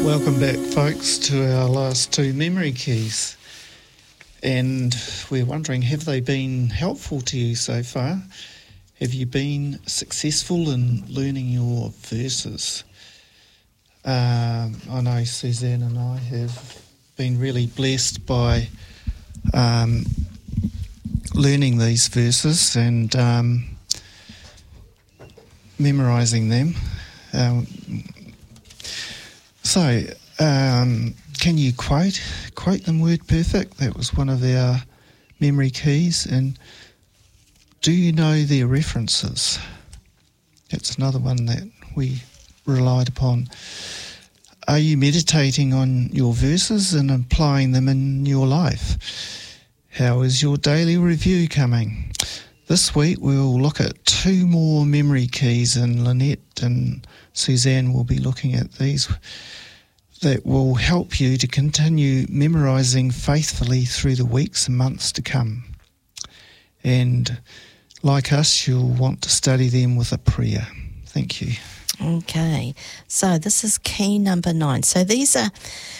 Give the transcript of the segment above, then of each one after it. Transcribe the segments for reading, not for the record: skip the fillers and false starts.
Welcome back, folks, to our last two memory keys. And we're wondering, have they been helpful to you so far? Have you been successful in learning your verses? I know Suzanne and I have been really blessed by learning these verses and memorising them. Can you quote them word perfect? That was one of our memory keys. And do you know their references? That's another one that we relied upon. Are you meditating on your verses and applying them in your life? How is your daily review coming? This week we'll look at two more memory keys, and Lynette and Suzanne will be looking at these that will help you to continue memorising faithfully through the weeks and months to come. And like us, you'll want to study them with a prayer. Thank you. Okay, so this is key number 9. So these are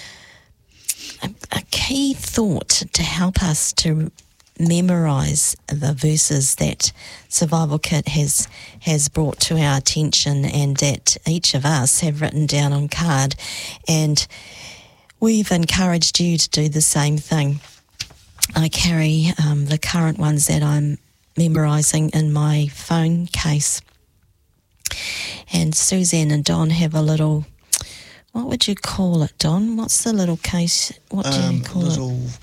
a key thought to help us to memorise the verses that Survival Kit has brought to our attention and that each of us have written down on card, and we've encouraged you to do the same thing. I carry the current ones that I'm memorising in my phone case, and Suzanne and Don have a little, what would you call it, Don? What's the little case? What do you call it?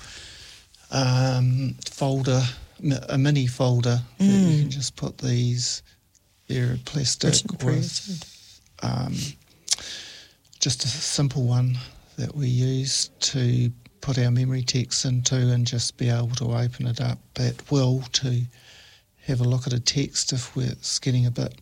Folder, a mini folder that you can just put these. They're plastic with just a simple one that we use to put our memory text into and just be able to open it up at will to have a look at a text if it's getting a bit